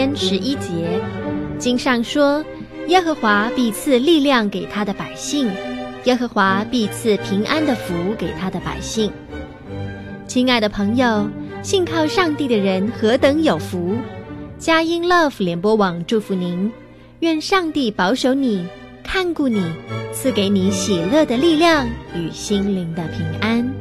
11节，经上说，耶和华必赐力量给他的百姓，耶和华必赐平安的福给他的百姓。亲爱的朋友，信靠上帝的人何等有福！佳音 Love 联播网祝福您，愿上帝保守你，看顾你，赐给你喜乐的力量与心灵的平安。